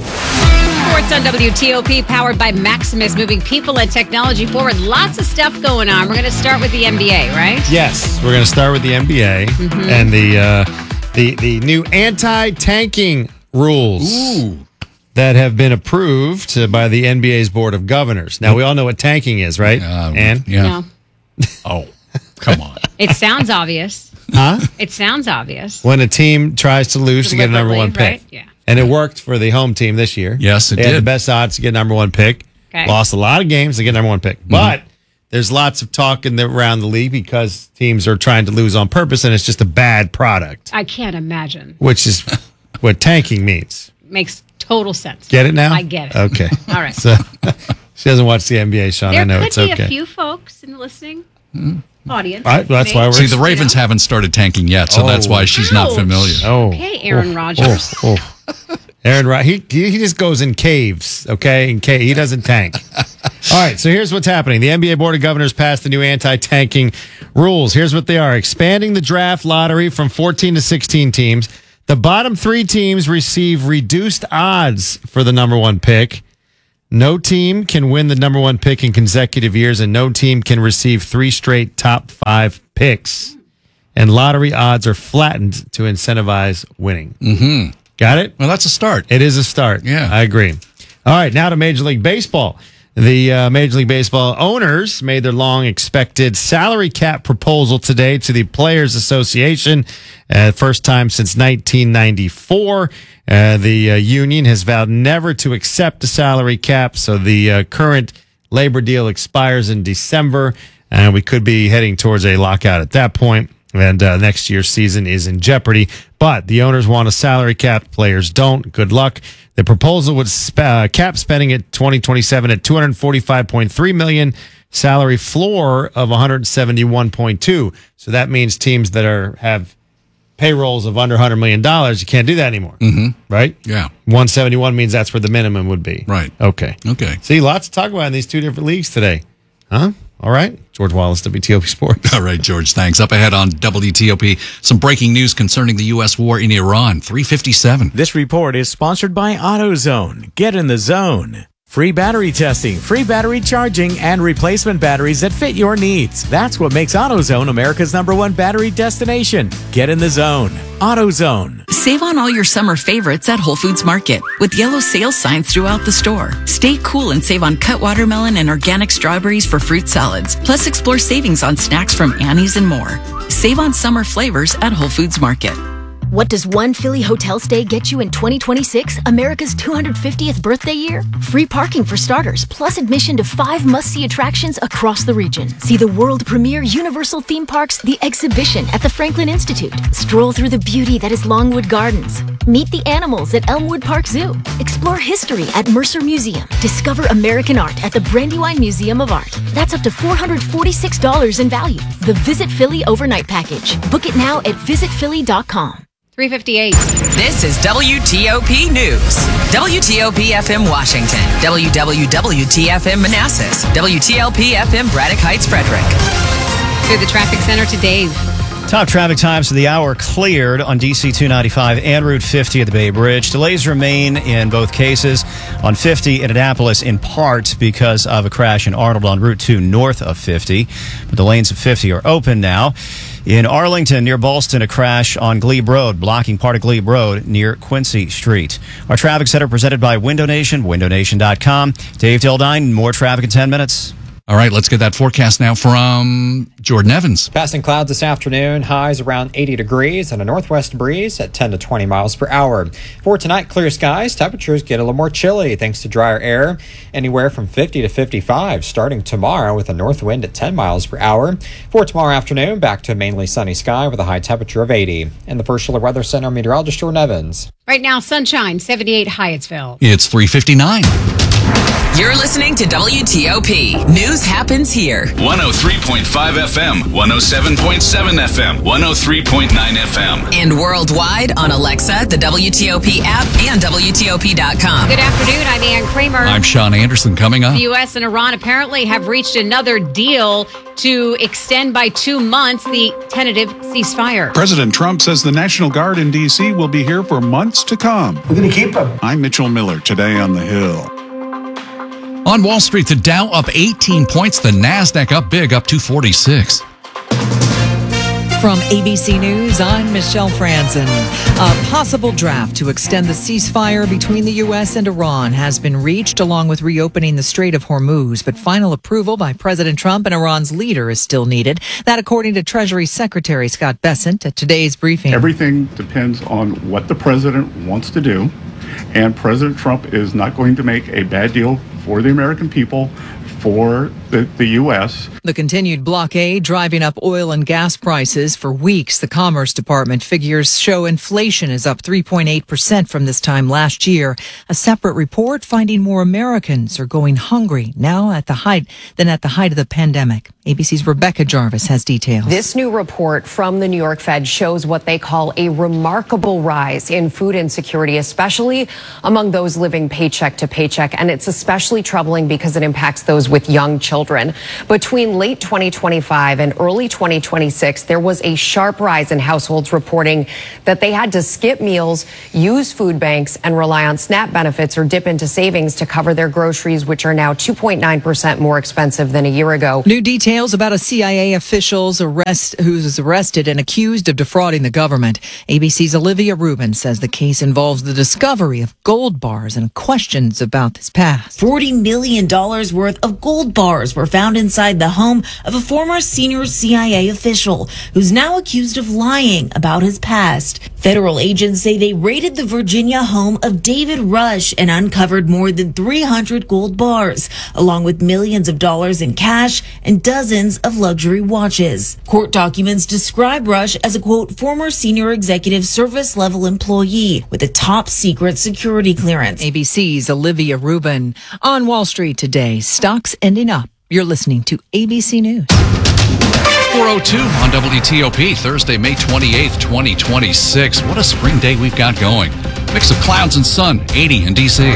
Sports on W T O P, powered by Maximus, moving people and technology forward. Lots of stuff going on. We're going to start with the N B A, right? Yes, we're going to start with the N B A Mhm. and the uh, the the new anti-tanking rules Ooh. that have been approved uh, by the N B A's Board of Governors. Now, we all know what tanking is, right? Um, and yeah. No. Oh, come on. It sounds obvious. Huh? It sounds obvious. When a team tries to lose to get a number one Deliberately, pick. right? Yeah. And it worked for the home team this year. Yes, it they had did. the best odds to get number one pick. Okay. Lost a lot of games to get number one pick. But there's lots of talk in the, around the league because teams are trying to lose on purpose, and it's just a bad product, I can't imagine. which is what tanking means. Makes total sense. Get it now? I get it. Okay. All right. So she doesn't watch the N B A, Sean. There I know could it's be okay. a few folks in the listening audience. All right, that's Maybe. why we're See, the Ravens haven't started tanking yet, so that's why she's not Ouch. familiar. Oh, Okay, Aaron oh, Rodgers. Oh, oh. Aaron Rodgers, he, he just goes in caves, okay? In cave, he doesn't tank. All right, so here's what's happening. The N B A Board of Governors passed the new anti-tanking rules. Here's what they are. Expanding the draft lottery from fourteen to sixteen teams. The bottom three teams receive reduced odds for the number one pick. No team can win the number one pick in consecutive years, and no team can receive three straight top five picks. And lottery odds are flattened to incentivize winning. Mm-hmm. Got it? Well, that's a start. It is a start. Yeah. I agree. All right, now to Major League Baseball. The uh, Major League Baseball owners made their long expected salary cap proposal today to the Players Association. Uh, first time since nineteen ninety-four. Uh, the uh, union has vowed never to accept a salary cap, so the uh, current labor deal expires in December, and we could be heading towards a lockout at that point. And uh, next year's season is in jeopardy. But the owners want a salary cap. Players don't. Good luck. The proposal would sp- uh, cap spending at twenty twenty-seven at two hundred forty-five point three million dollars, salary floor of one hundred seventy-one point two. So that means teams that are have payrolls of under one hundred million dollars, you can't do that anymore. Mm-hmm. Right? Yeah. one seventy-one means that's where the minimum would be. Right. Okay. Okay. See, lots to talk about in these two different leagues today. Huh? All right. George Wallace, W T O P Sports. All right, George, thanks. Up ahead on W T O P, some breaking news concerning the U S war in Iran. three fifty-seven. This report is sponsored by AutoZone. Get in the zone. Free battery testing, free battery charging, and replacement batteries that fit your needs. That's what makes AutoZone America's number one battery destination. Get in the zone. AutoZone. Save on all your summer favorites at Whole Foods Market with yellow sales signs throughout the store. Stay cool and save on cut watermelon and organic strawberries for fruit salads. Plus, explore savings on snacks from Annie's and more. Save on summer flavors at Whole Foods Market. What does one Philly hotel stay get you in twenty twenty-six, America's two hundred fiftieth birthday year? Free parking for starters, plus admission to five must-see attractions across the region. See the world premiere Universal Theme Parks The Exhibition at the Franklin Institute. Stroll through the beauty that is Longwood Gardens. Meet the animals at Elmwood Park Zoo. Explore history at Mercer Museum. Discover American art at the Brandywine Museum of Art. That's up to four hundred forty-six dollars in value. The Visit Philly Overnight Package. Book it now at visit philly dot com. three fifty-eight. This is W T O P News. W T O P F M Washington. W W W T F M Manassas. W T L P F M Braddock Heights, Frederick. Through the traffic center to Dave. Top traffic times of the hour cleared on D C two ninety-five and Route fifty at the Bay Bridge. Delays remain in both cases. On fifty at Annapolis, in part because of a crash in Arnold on Route two north of fifty. But the lanes of fifty are open now. In Arlington, near Ballston, a crash on Glebe Road, blocking part of Glebe Road near Quincy Street. Our traffic center presented by Window Nation, window nation dot com. Dave Dildine, more traffic in ten minutes. All right, let's get that forecast now from Jordan Evans. Passing clouds this afternoon, highs around eighty degrees and a northwest breeze at ten to twenty miles per hour. For tonight, clear skies, temperatures get a little more chilly thanks to drier air, anywhere from fifty to fifty-five starting tomorrow with a north wind at ten miles per hour. For tomorrow afternoon, back to a mainly sunny sky with a high temperature of eighty. In the First Solar Weather Center, meteorologist Jordan Evans. Right now, sunshine, seventy-eight Hyattsville. It's three fifty-nine. You're listening to W T O P. News happens here. one oh three point five F M, one oh seven point seven F M, one oh three point nine F M. And worldwide on Alexa, the W T O P app, and W T O P dot com. Good afternoon. I'm Ann Kramer. I'm Sean Anderson. Coming up. The U S and Iran apparently have reached another deal to extend by two months the tentative ceasefire. President Trump says the National Guard in D C will be here for months to come. We're going to keep them. I'm Mitchell Miller, today on The Hill. On Wall Street, the Dow up eighteen points, the NASDAQ up big, up two forty-six. From A B C News, I'm Michelle Franzen. A possible draft to extend the ceasefire between the U S and Iran has been reached, along with reopening the Strait of Hormuz. But final approval by President Trump and Iran's leader is still needed. That, according to Treasury Secretary Scott Bessent at today's briefing. Everything depends on what the president wants to do. And President Trump is not going to make a bad deal for the American people, for the, the U S. The continued blockade driving up oil and gas prices for weeks. The Commerce Department figures show inflation is up three point eight percent from this time last year. A separate report finding more Americans are going hungry now at the height than at the height of the pandemic. A B C's Rebecca Jarvis has details. This new report from the New York Fed shows what they call a remarkable rise in food insecurity, especially among those living paycheck to paycheck. And it's especially troubling because it impacts those with young children. Between late twenty twenty-five and early twenty twenty-six, there was a sharp rise in households reporting that they had to skip meals, use food banks, and rely on SNAP benefits or dip into savings to cover their groceries, which are now two point nine percent more expensive than a year ago. New details about a C I A official's arrest who was arrested and accused of defrauding the government. A B C's Olivia Rubin says the case involves the discovery of gold bars and questions about his past. forty million dollars worth of gold bars were found inside the home of a former senior C I A official who's now accused of lying about his past. Federal agents say they raided the Virginia home of David Rush and uncovered more than three hundred gold bars, along with millions of dollars in cash and dozens of luxury watches. Court documents describe Rush as a, quote, former senior executive service level employee with a top secret security clearance. A B C's Olivia Rubin. On Wall Street today, stocks ending up. You're listening to A B C News. four oh two on W T O P, Thursday, May twenty-eighth, twenty twenty-six. What a spring day we've got going. Mix of clouds and sun, eighty in D C.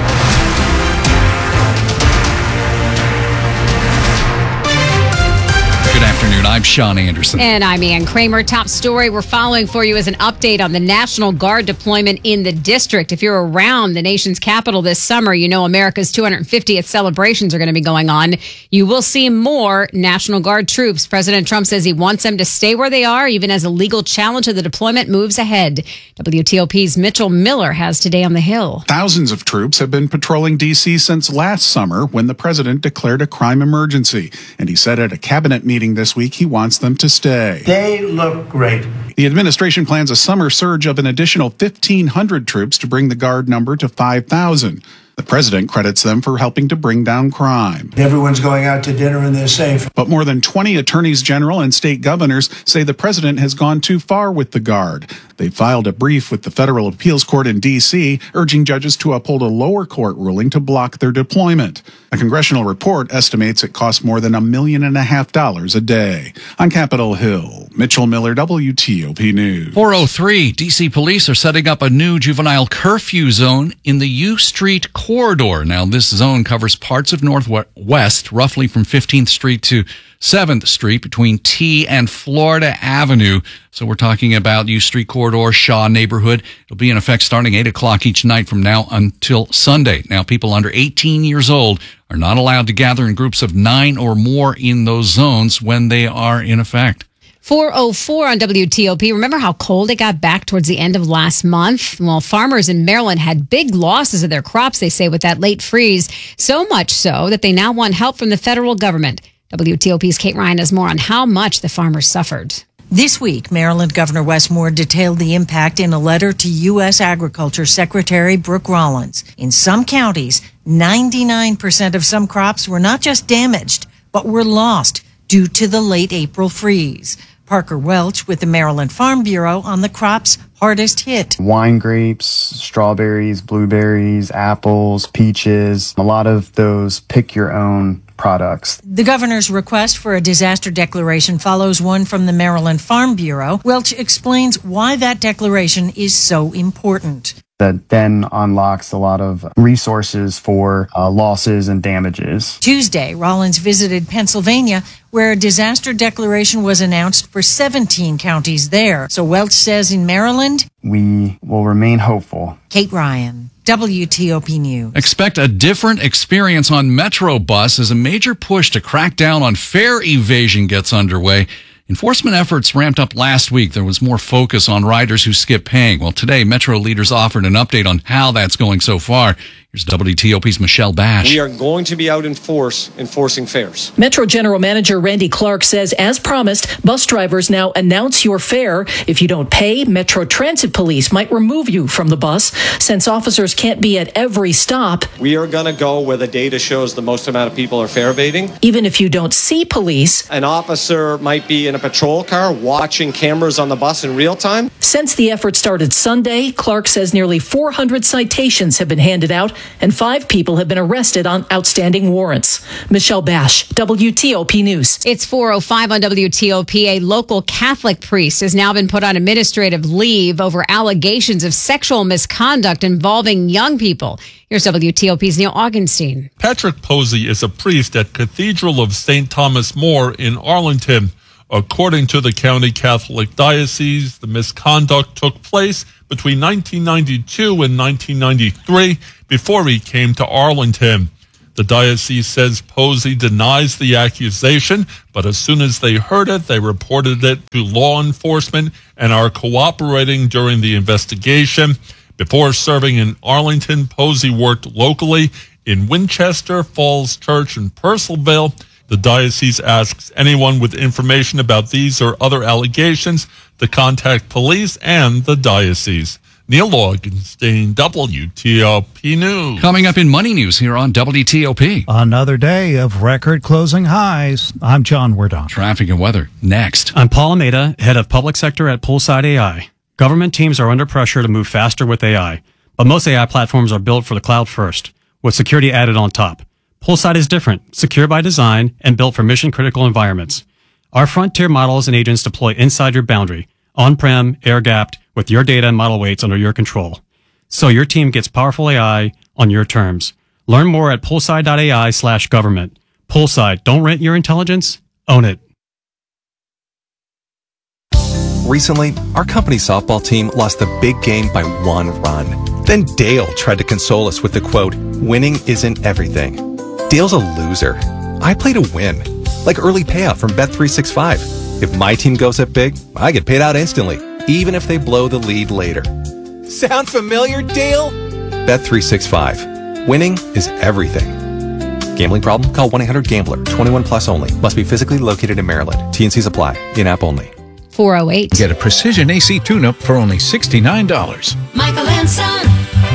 Good afternoon. I'm Sean Anderson. And I'm Ann Kramer. Top story we're following for you is an update on the National Guard deployment in the district. If you're around the nation's capital this summer, you know America's two hundred fiftieth celebrations are going to be going on. You will see more National Guard troops. President Trump says he wants them to stay where they are, even as a legal challenge to the deployment moves ahead. W T O P's Mitchell Miller has Today on the Hill. Thousands of troops have been patrolling D C since last summer when the president declared a crime emergency. And he said at a cabinet meeting this week he wants them to stay. They look great. The administration plans a summer surge of an additional fifteen hundred troops to bring the Guard number to five thousand. The president credits them for helping to bring down crime. Everyone's going out to dinner and they're safe. But more than twenty attorneys general and state governors say the president has gone too far with the Guard. They filed a brief with the federal appeals court in D C, urging judges to uphold a lower court ruling to block their deployment. A congressional report estimates it costs more than a million and a half dollars a day. On Capitol Hill, Mitchell Miller, W T O P News. four oh three, D C police are setting up a new juvenile curfew zone in the U Street corridor. Now, this zone covers parts of Northwest, roughly from fifteenth Street to seventh Street, between T and Florida Avenue. So we're talking about U Street corridor, Shaw neighborhood. It'll be in effect starting eight o'clock each night from now until Sunday. Now, people under eighteen years old are not allowed to gather in groups of nine or more in those zones when they are in effect. four oh four on W T O P. Remember how cold it got back towards the end of last month? Well, farmers in Maryland had big losses of their crops, they say, with that late freeze. So much so that they now want help from the federal government. W T O P's Kate Ryan has more on how much the farmers suffered. This week, Maryland Governor Wes Moore detailed the impact in a letter to U S Agriculture Secretary Brooke Rollins. In some counties, ninety-nine percent of some crops were not just damaged, but were lost due to the late April freeze. Parker Welch with the Maryland Farm Bureau on the crops hardest hit. Wine grapes, strawberries, blueberries, apples, peaches, a lot of those pick your own products. The governor's request for a disaster declaration follows one from the Maryland Farm Bureau. Welch explains why that declaration is so important. That then unlocks a lot of resources for uh, losses and damages. Tuesday, Rollins visited Pennsylvania, where a disaster declaration was announced for seventeen counties there. So Welch says in Maryland, we will remain hopeful. Kate Ryan, W T O P News. Expect a different experience on Metrobus as a major push to crack down on fare evasion gets underway. Enforcement efforts ramped up last week. There was more focus on riders who skip paying. Well, today, Metro leaders offered an update on how that's going so far. Here's Here's W T O P's Michelle Bash. We are going to be out in force enforcing fares. Metro General Manager Randy Clark says, as promised, bus drivers now announce your fare. If you don't pay, Metro Transit Police might remove you from the bus, since officers can't be at every stop. We are going to go where the data shows the most amount of people are fare evading. Even if you don't see police. An officer might be in a patrol car watching cameras on the bus in real time. Since the effort started Sunday, Clark says nearly four hundred citations have been handed out and five people have been arrested on outstanding warrants. Michelle Bash, W T O P News. It's four oh five on W T O P. A local Catholic priest has now been put on administrative leave over allegations of sexual misconduct involving young people. Here's W T O P's Neil Augenstein. Patrick Posey is a priest at Cathedral of Saint Thomas More in Arlington. According to the county Catholic diocese, the misconduct took place between nineteen ninety-two and nineteen ninety-three before he came to Arlington. The diocese says Posey denies the accusation, but as soon as they heard it, they reported it to law enforcement and are cooperating during the investigation. Before serving in Arlington, Posey worked locally in Winchester, Falls Church, and Purcellville. The diocese asks anyone with information about these or other allegations to contact police and the diocese. Neil Augenstein, W T O P News. Coming up in Money News here on W T O P. Another day of record closing highs. I'm John Werdon. Traffic and weather next. I'm Paul Almeida, head of public sector at Poolside A I. Government teams are under pressure to move faster with A I, but most A I platforms are built for the cloud first, with security added on top. Poolside is different, secure by design, and built for mission-critical environments. Our frontier models and agents deploy inside your boundary, on-prem, air-gapped, with your data and model weights under your control. So your team gets powerful A I on your terms. Learn more at poolside.ai slash government. Poolside, don't rent your intelligence, own it. Recently, our company softball team lost the big game by one run. Then Dale tried to console us with the quote, "Winning isn't everything." Dale's a loser. I play to win, like early payout from Bet three sixty-five. If my team goes up big, I get paid out instantly, even if they blow the lead later. Sound familiar, Dale? Bet three sixty-five. Winning is everything. Gambling problem? Call one eight hundred gambler. twenty-one plus only. Must be physically located in Maryland. T and Cs apply. In-app only. four oh eight. Get a precision A C tune-up for only sixty-nine dollars. Michael and Son.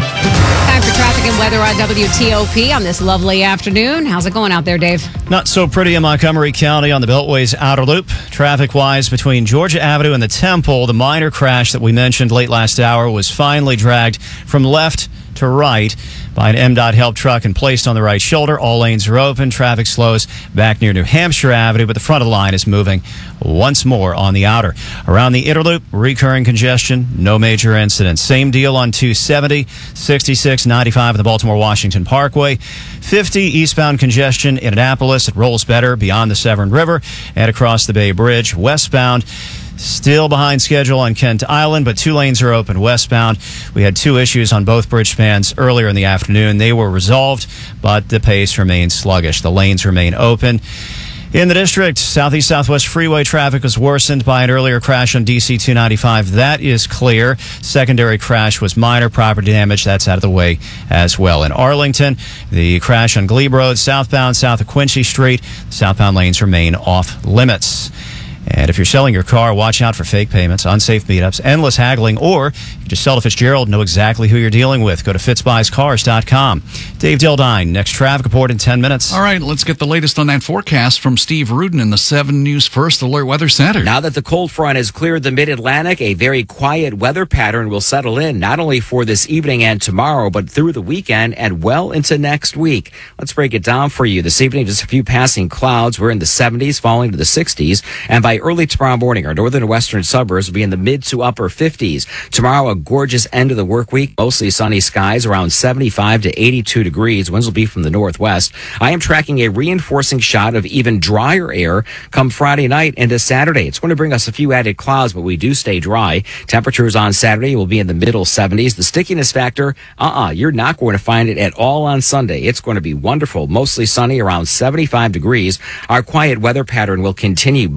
Time for traffic and weather on W T O P on this lovely afternoon. How's it going out there, Dave? Not so pretty in Montgomery County on the Beltway's outer loop. Traffic-wise, between Georgia Avenue and the Temple, the minor crash that we mentioned late last hour was finally dragged from left to right by an M DOT help truck and placed on the right shoulder. All lanes are open. Traffic slows back near New Hampshire Avenue, but the front of the line is moving once more on the outer. Around the inner loop, recurring congestion, no major incidents. Same deal on two seventy, sixty-six, ninety-five at the Baltimore-Washington Parkway. fifty eastbound congestion in Annapolis. It rolls better beyond the Severn River and across the Bay Bridge. Westbound, still behind schedule on Kent Island, but two lanes are open westbound. We had two issues on both bridge spans earlier in the afternoon. They were resolved, but the pace remains sluggish. The lanes remain open. In the district, Southeast Southwest Freeway traffic was worsened by an earlier crash on D C two ninety-five. That is clear. Secondary crash was minor property damage. That's out of the way as well. In Arlington, the crash on Glebe Road, southbound, south of Quincy Street. The southbound lanes remain off limits. And if you're selling your car, watch out for fake payments, unsafe meetups, endless haggling, or you just sell to Fitzgerald, know exactly who you're dealing with. Go to fitz buys cars dot com. Dave Dildine, next traffic report in ten minutes. All right, let's get the latest on that forecast from Steve Rudin in the seven News First Alert Weather Center. Now that the cold front has cleared the mid-Atlantic, a very quiet weather pattern will settle in, not only for this evening and tomorrow, but through the weekend and well into next week. Let's break it down for you. This evening, just a few passing clouds. We're in the seventies, falling to the sixties, and by early tomorrow morning, our northern and western suburbs will be in the mid to upper fifties. Tomorrow, a gorgeous end of the work week, mostly sunny skies, around seventy-five to eighty-two degrees. Winds will be from the northwest. I am tracking a reinforcing shot of even drier air come Friday night into Saturday. It's going to bring us a few added clouds, but we do stay dry. Temperatures on Saturday will be in the middle seventies. The stickiness factor, uh-uh, you're not going to find it at all on Sunday. It's going to be wonderful, mostly sunny, around seventy-five degrees. Our quiet weather pattern will continue Monday, Tuesday,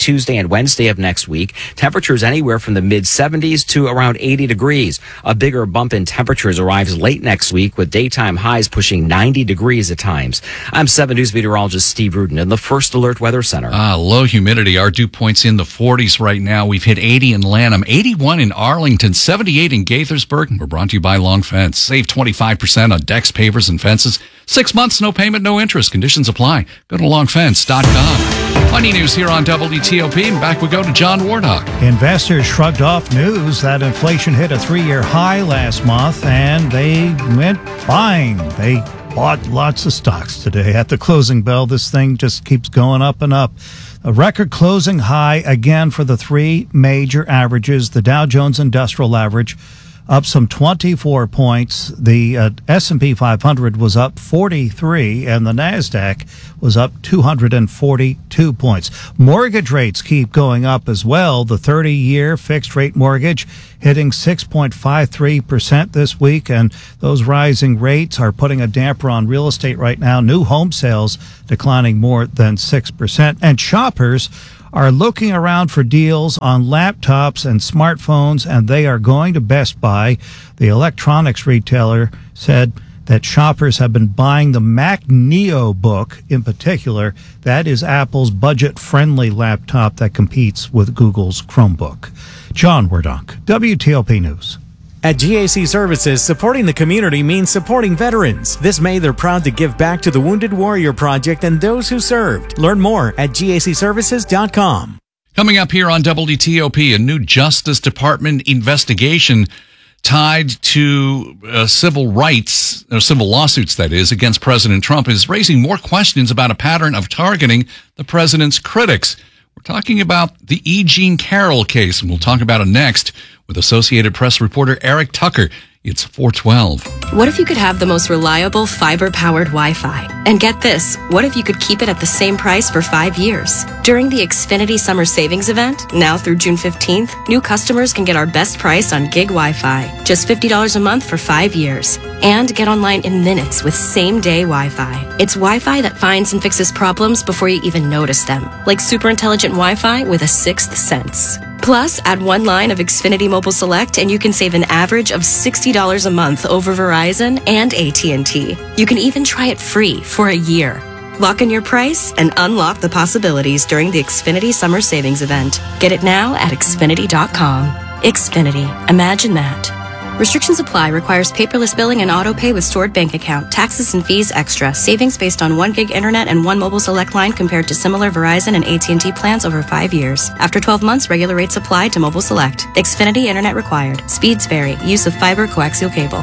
Tuesday and Wednesday of next week. Temperatures anywhere from the mid seventies to around eighty degrees. A bigger bump in temperatures arrives late next week with daytime highs pushing ninety degrees at times. I'm seven News meteorologist Steve Rudin in the First Alert Weather Center. Ah, low humidity. Our dew point's in the forties right now. We've hit eighty in Lanham, eighty-one in Arlington, seventy-eight in Gaithersburg. We're brought to you by Long Fence. Save twenty-five percent on decks, pavers, and fences. Six months, no payment, no interest. Conditions apply. Go to long fence dot com. Money news here on W T O P, and back we go to John Wardock. Investors shrugged off news that inflation hit a three-year high last month, and they went buying. They bought lots of stocks today. At the closing bell, this thing just keeps going up and up. A record closing high again for the three major averages. The Dow Jones Industrial Average up some twenty-four points. The uh, S and P five hundred was up forty-three, and the NASDAQ was up two hundred forty-two points. Mortgage rates keep going up as well. The thirty-year fixed-rate mortgage hitting six point five three percent this week, and those rising rates are putting a damper on real estate right now. New home sales declining more than six percent, and shoppers are looking around for deals on laptops and smartphones, and they are going to Best Buy. The electronics retailer said that shoppers have been buying the Mac Neo book in particular. That is Apple's budget-friendly laptop that competes with Google's Chromebook. John Wardock, W T O P News. At G A C Services, supporting the community means supporting veterans. This May, they're proud to give back to the Wounded Warrior Project and those who served. Learn more at G A C services dot com. Coming up here on W T O P, a new Justice Department investigation tied to uh, civil rights, or civil lawsuits, that is, against President Trump is raising more questions about a pattern of targeting the president's critics. We're talking about the E. Jean Carroll case, and we'll talk about it next with Associated Press reporter Eric Tucker. It's four twelve. What if you could have the most reliable fiber-powered Wi-Fi? And get this, what if you could keep it at the same price for five years? During the Xfinity Summer Savings Event, now through June fifteenth, new customers can get our best price on gig Wi-Fi, just fifty dollars a month for five years. And get online in minutes with same-day Wi-Fi. It's Wi-Fi that finds and fixes problems before you even notice them, like super intelligent Wi-Fi with a sixth sense. Plus, add one line of Xfinity Mobile Select and you can save an average of sixty dollars a month over Verizon and A T and T. You can even try it free for a year. Lock in your price and unlock the possibilities during the Xfinity Summer Savings Event. Get it now at Xfinity dot com. Xfinity. Imagine that. Restrictions apply. Requires paperless billing and auto pay with stored bank account. Taxes and fees extra. Savings based on one gig internet and one mobile select line compared to similar Verizon and A T and T plans over five years. After twelve months, regular rates apply to mobile select. Xfinity internet required. Speeds vary. Use of fiber coaxial cable.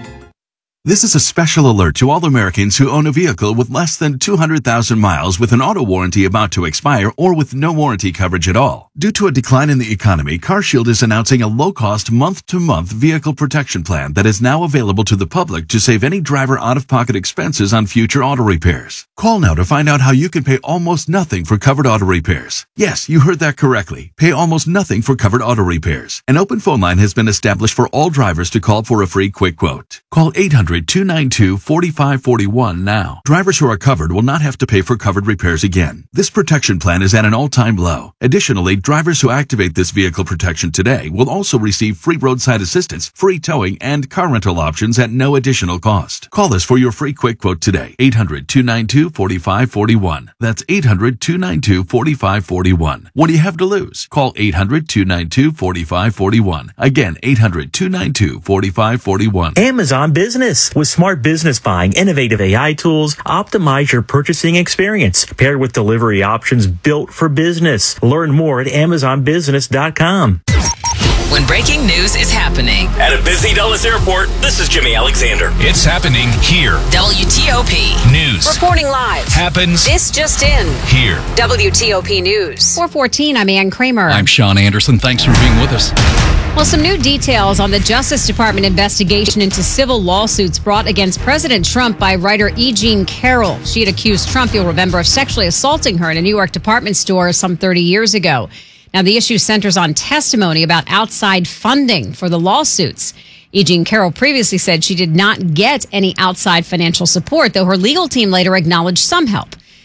This is a special alert to all Americans who own a vehicle with less than two hundred thousand miles with an auto warranty about to expire or with no warranty coverage at all. Due to a decline in the economy, CarShield is announcing a low-cost month-to-month vehicle protection plan that is now available to the public to save any driver out-of-pocket expenses on future auto repairs. Call now to find out how you can pay almost nothing for covered auto repairs. Yes, you heard that correctly. Pay almost nothing for covered auto repairs. An open phone line has been established for all drivers to call for a free quick quote. Call eight hundred, two nine two, four five four one now. Drivers who are covered will not have to pay for covered repairs again. This protection plan is at an all-time low. Additionally, drivers who activate this vehicle protection today will also receive free roadside assistance, free towing, and car rental options at no additional cost. Call us for your free quick quote today. eight hundred, two nine two, four five four one. That's eight hundred, two nine two, four five four one. What do you have to lose? Call eight hundred, two nine two, four five four one. Again, eight hundred, two nine two, four five four one. Amazon Business. With smart business buying, innovative A I tools, optimize your purchasing experience, paired with delivery options built for business. Learn more at amazon business dot com. When breaking news is happening at a busy Dulles airport, this is Jimmy Alexander. It's happening here. W T O P News. Reporting live. Happens. This just in. Here. W T O P News. four fourteen, I'm Ann Kramer. I'm Sean Anderson. Thanks for being with us. Well, some new details on the Justice Department investigation into civil lawsuits brought against President Trump by writer E. Jean Carroll. She had accused Trump, you'll remember, of sexually assaulting her in a New York department store some thirty years ago. Now, the issue centers on testimony about outside funding for the lawsuits. E. Jean Carroll previously said she did not get any outside financial support, though her legal team later acknowledged some help.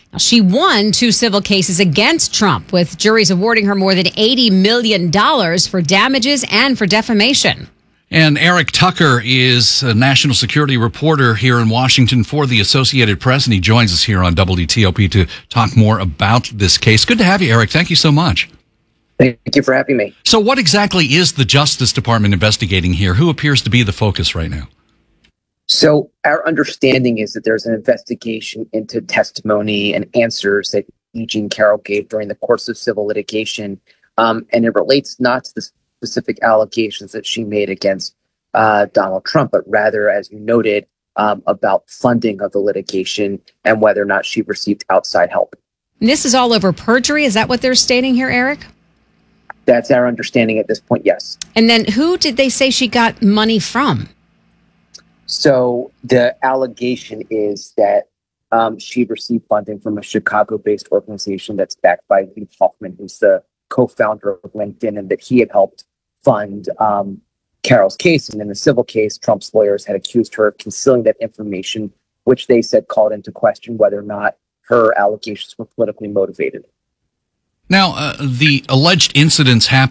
She won two civil cases against Trump, with juries awarding her more than eighty million dollars for damages and for defamation. And Eric Tucker is a national security reporter here in Washington for the Associated Press, and he joins us here on W T O P to talk more about this case. Good to have you, Eric. Thank you so much. Thank you for having me. So what exactly is the Justice Department investigating here? Who appears to be the focus right now? So our understanding is that there's an investigation into testimony and answers that E. Jean Carroll gave during the course of civil litigation, um, and it relates not to the specific allegations that she made against uh, Donald Trump, but rather, as you noted, um, about funding of the litigation and whether or not she received outside help. And this is all over perjury. Is that what they're stating here, Eric? That's our understanding at this point, yes. And then who did they say she got money from? So the allegation is that um, she received funding from a Chicago-based organization that's backed by Reid Hoffman, who's the co-founder of LinkedIn, and that he had helped fund um, Carroll's case. And in the civil case, Trump's lawyers had accused her of concealing that information, which they said called into question whether or not her allegations were politically motivated. Now, uh, the alleged incidents happened